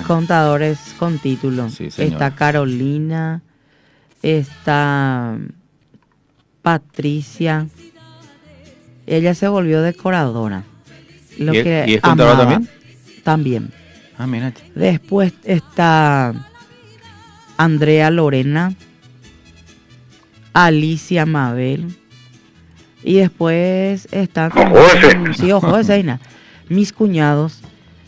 contadores con título. Sí, señor. Está Carolina, está Patricia. Ella se volvió decoradora. Lo ¿Y que es contadora amaba. también? También. Ah, mira. Después está Andrea Lorena, Alicia Mabel. Y después está también, sí, ojo de Seina, mis cuñados,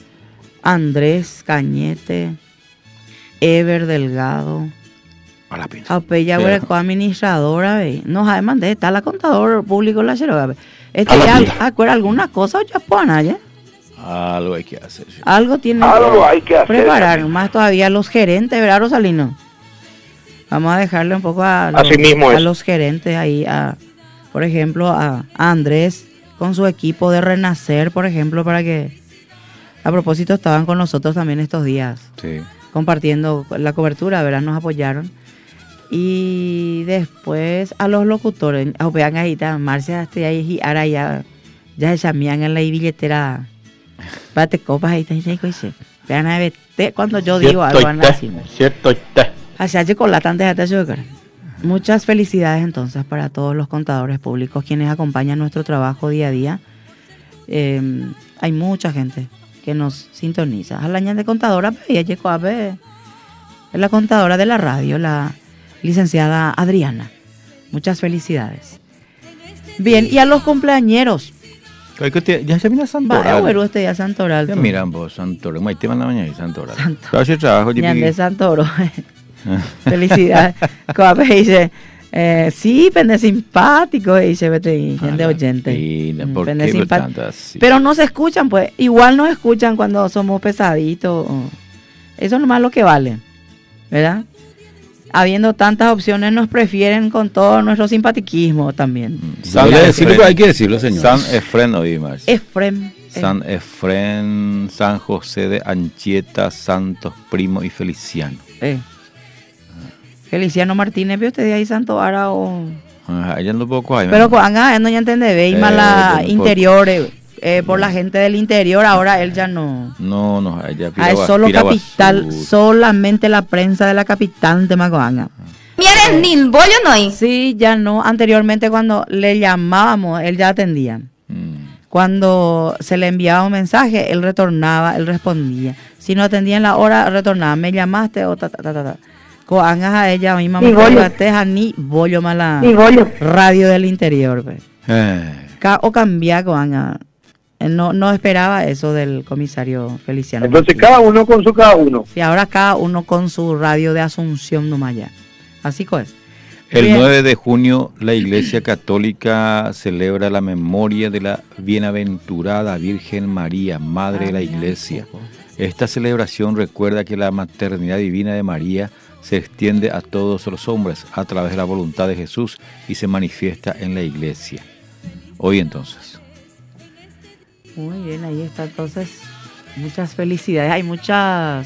Andrés Cañete, Ever Delgado, A la pinza. Apella Pero- Huereco, administradora, ve. No, además de está la contador público la Cheroga. A la pinza. ¿Acuerda alguna cosa o ya puedan allá? Algo hay que hacer. Sí. Algo tiene Algo hay que hacer. preparar, más todavía los gerentes, ¿verdad, Rosalino? Vamos a dejarle un poco Así mismo es. los gerentes ahí, por ejemplo, a Andrés con su equipo de Renacer, por ejemplo, para que, a propósito, estaban con nosotros también estos días, Sí. compartiendo la cobertura, ¿verdad? Nos apoyaron. Y después a los locutores, vean ahí, Marcia, ahí, ahora ya se llamían en la billetera. Pate copas ahí, vean a ver, cuando yo digo algo van a decirme. Cierto está. Hacia chocolate antes de azúcar. Muchas felicidades entonces para todos los contadores públicos quienes acompañan nuestro trabajo día a día. Hay mucha gente que nos sintoniza. A la año de contadora, ella llegó a ver, es la contadora de la radio, la licenciada Adriana. Muchas felicidades. Bien, y a los cumpleañeros. Ya se mira Santoral. Vaya, güero, este día Santoral. Ya tú. miran vos, Santoral. Maite manda mañana y Santoral. Santoral. Pero hace trabajo, Ya Jipi. de Santoro. Felicidades. Como dice, sí, pende simpático, dice Betty, gente oyente. Linda, ¿por Pende qué simpático. tanto así? Pero no se escuchan, pues. Igual nos escuchan cuando somos pesaditos. Eso nomás es lo que vale, ¿verdad? Habiendo tantas opciones, nos prefieren con todo nuestro simpatiquismo también. San Debe decirlo, Efren. pero hay que decirlo, señor. San Efren, oí más. Efrem. San Efren, San José de Anchieta, Santos Primo y Feliciano. Feliciano Martínez, ¿vio usted de ahí Santo Vara o...? Ella no poco hay. Pero no ya entiende, ve, y más la por- interiores, por la gente del interior, ahora él ya no. No, ella Es solo capital, solamente la prensa de la capital de Magoanga. Miren, ni bollo no hay. Sí, ya no. Anteriormente cuando le llamábamos, él ya atendía. Cuando se le enviaba un mensaje, él retornaba, él respondía. Si no atendía en la hora, retornaba. Me llamaste o Coangas a ella misma, Ni bollo. ni bollo mala Ni bollo. radio del interior. Pues. O cambiar Coanga. No esperaba eso del comisario Feliciano. Entonces Martínez. cada uno con su cada uno. Y ahora cada uno con su radio de Asunción Numaya. Así es. El Bien. 9 de junio la Iglesia Católica celebra la memoria de la bienaventurada Virgen María, Madre de la Iglesia. Esta celebración recuerda que la maternidad divina de María se extiende a todos los hombres a través de la voluntad de Jesús y se manifiesta en la Iglesia. Hoy entonces. Muy bien, ahí está. Entonces, muchas felicidades. Hay muchas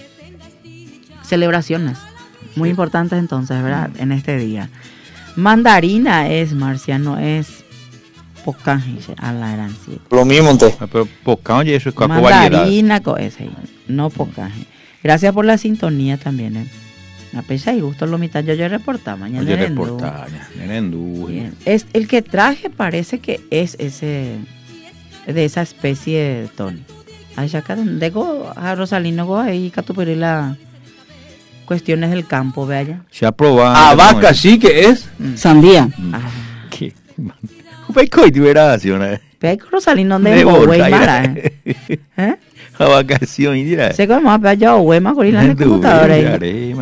celebraciones muy importantes entonces, ¿verdad? En este día. Mandarina es, Marciano, es Pocanje, a la herencia. Lo mismo entonces. Pero pocao y eso es caco variedad. Mandarina, es ahí, no Pocanje. Gracias por la sintonía también, ¿eh? A pesar y gusto lo mitad yo reportaba mañana. Oye, en Endú. reportaje, en Endú. Bien. Es el que traje parece que es ese de esa especie de Tony. Ay, ya acá dejo a Rosalino go ahí catupirila cuestiones del campo, vea. Se ha probado. Abaca sí que es. Sandía. ¿Qué? Pecoy de veración. Vea que Rosalino De de bolsa, güey mira. mara. ¿Eh? A vacación, mira. Se como más allá o güey más con la computadora ahí.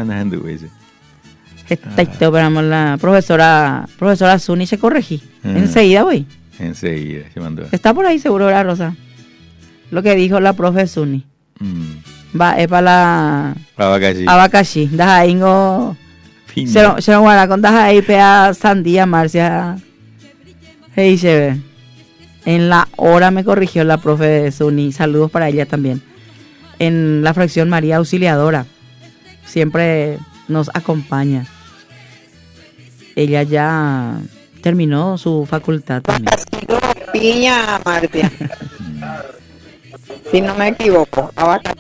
Te operamos la profesora Zuni se corregí. Enseguida, güey. Enseguida se mandó. Está por ahí seguro, ¿verdad, Rosa? Lo que dijo la profe Zuni. Va, es para la abacaxi. Deja ahí, se lo guarda con deja ahí, pea sandía, Marcia. Hey, se ve. En la hora me corrigió la profe Zuni. Saludos para ella también. En la fracción María Auxiliadora. Siempre nos acompaña. Ella ya terminó su facultad también. Piña, Marcia. Si no me equivoco, abacaxi.